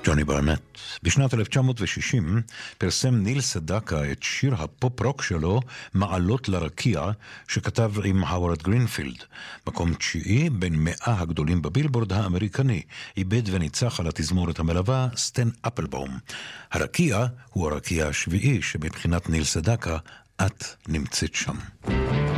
ג'וני ברנט. בשנת 1960 פרסם ניל סדקה את שיר הפופ-רוק שלו, מעלות לרקיע, שכתב עם האוורד גרינפילד. מקום 9 בין 100 הגדולים בבילבורד האמריקני, איבד וניצח על התזמורת המלווה סטן אפלבום. הרקיע הוא הרקיע השביעי, שמבחינת ניל סדקה את נמצאת שם.